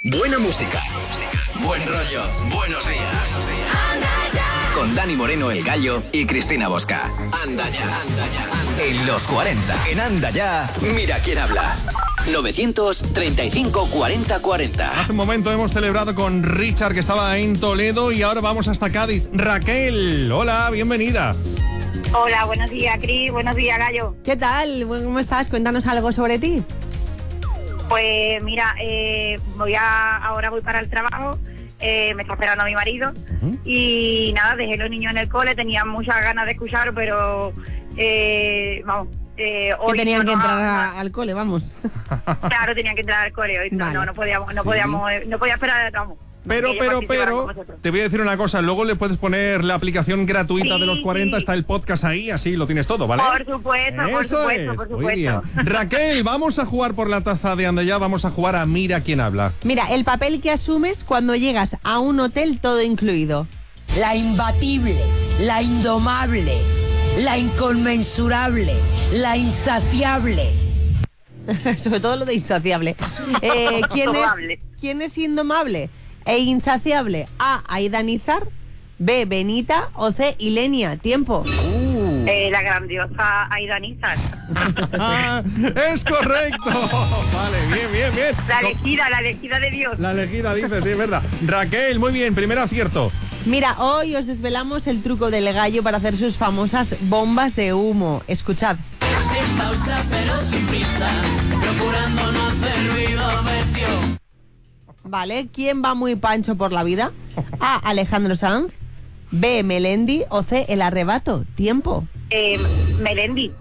Buena música. Buen rollo. Buenos días. Con Dani Moreno, el Gallo, y Cristina Bosca. Anda ya. En los 40. En Anda ya. Mira quién habla. 935 40 40. Hace un momento hemos celebrado con Richard, que estaba en Toledo, y ahora vamos hasta Cádiz. Raquel, hola, bienvenida. Hola, buenos días, Cris. Buenos días, Gallo. ¿Qué tal? ¿Cómo estás? Cuéntanos algo sobre ti. Pues mira, ahora voy para el trabajo. Me está esperando mi marido. Y nada, dejé los niños en el cole. Tenía muchas ganas de escuchar, pero hoy tenían que entrar al cole, vamos. Claro, tenían que entrar al cole hoy. Vale. No podía esperar, vamos. Pero, te voy a decir una cosa, luego le puedes poner la aplicación gratuita de los 40, está el podcast ahí, así lo tienes todo, ¿vale? Por supuesto. Muy bien. Raquel, vamos a jugar por la taza de Anda ya, vamos a jugar a Mira quién habla. Mira, el papel que asumes cuando llegas a un hotel todo incluido. La imbatible, la indomable, la inconmensurable, la insaciable. Sobre todo lo de insaciable. ¿Quién es indomable e insaciable? A. Aida Nizar, B. Benita o C. Ilenia. Tiempo. La grandiosa Aida Nizar. ¡Es correcto! Vale, bien. La elegida de Dios. La elegida, dices, sí, es verdad. Raquel, muy bien, primer acierto. Mira, hoy os desvelamos el truco del Gallo para hacer sus famosas bombas de humo. Escuchad. Sin pausa pero sin prisa, procurando no hacer ruido, metió. Vale, ¿quién va muy pancho por la vida? A. Alejandro Sanz, B. Melendi o C. El Arrebato. Tiempo. Melendi.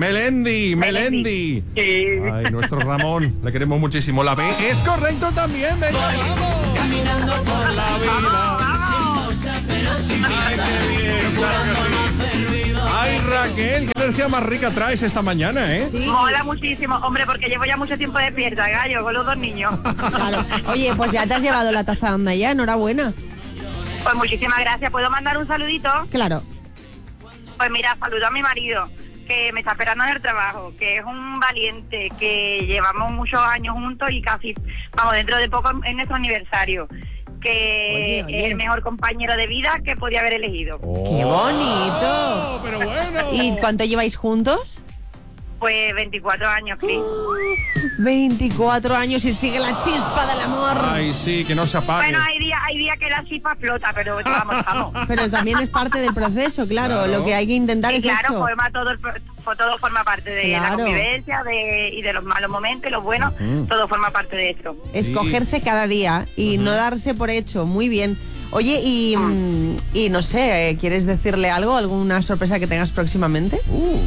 Ay, nuestro Ramón, le queremos muchísimo. La B es correcto también. Venga, vamos. Caminando por la vida, sin pausa pero sin prisa, procurando no hacer ruido. Ay, Raquel, qué energía más rica traes esta mañana, ¿eh? Sí. Mola muchísimo, hombre, porque llevo ya mucho tiempo despierta, Gallo, con los dos niños. Claro. Oye, pues ya te has llevado la taza de Anda ya, enhorabuena. Pues muchísimas gracias. ¿Puedo mandar un saludito? Claro. Pues mira, saludo a mi marido, que me está esperando en el trabajo, que es un valiente, que llevamos muchos años juntos y casi, dentro de poco es nuestro aniversario. Que Oye. es el mejor compañero de vida que podía haber elegido. ¡Qué bonito! Pero bueno. ¿Y cuánto lleváis juntos? Pues 24 años, Cris. 24 años y sigue la chispa del amor. Ay, sí, que no se apague. Bueno, hay días que la chispa flota, pero vamos. Pero también es parte del proceso, claro. Lo que hay que intentar es claro, eso. todo forma parte de la convivencia y de los malos momentos y los buenos, todo forma parte de esto. Escogerse cada día y no darse por hecho. Muy bien. Oye, y no sé, ¿quieres decirle algo? ¿Alguna sorpresa que tengas próximamente?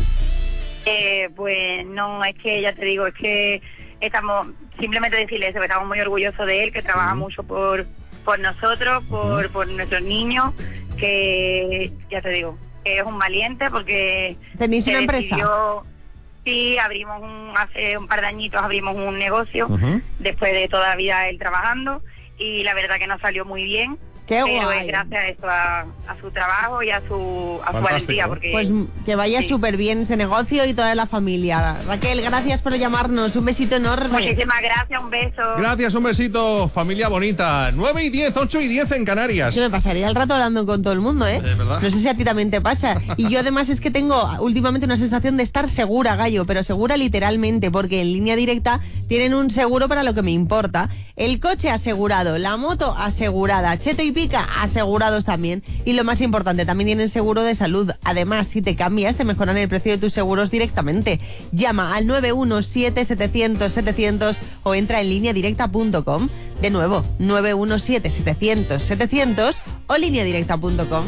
Pues no, es que ya te digo, es que estamos, simplemente decirle eso, que estamos muy orgullosos de él, que trabaja mucho por nosotros, por nuestros niños, que ya te digo, que es un valiente porque... ¿Tenéis una empresa? Sí, hace un par de añitos abrimos un negocio, después de toda la vida él trabajando, y la verdad que nos salió muy bien. Qué pero guay. es gracias a esto, a su trabajo y a su valentía. Porque, pues que vaya súper bien ese negocio y toda la familia. Raquel, gracias por llamarnos. Un besito enorme. Muchísimas gracias, un beso. Gracias, un besito, familia bonita. 9:10, 8:10 en Canarias. Yo me pasaría el rato hablando con todo el mundo, ¿eh? ¿Verdad? No sé si a ti también te pasa. Y yo además es que tengo últimamente una sensación de estar segura, Gallo, pero segura literalmente, porque en Línea Directa tienen un seguro para lo que me importa. El coche asegurado, la moto asegurada, Cheto y Pica asegurados también. Y lo más importante, también tienen seguro de salud. Además, si te cambias, te mejoran el precio de tus seguros directamente. Llama al 917-700-700 o entra en lineadirecta.com. De nuevo, 917-700-700 o lineadirecta.com.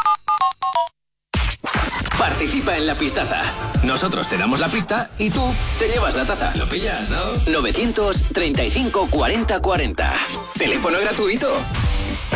Participa en la pistaza. Nosotros te damos la pista y tú te llevas la taza. ¿Lo pillas, no? 935 40 40. Teléfono gratuito.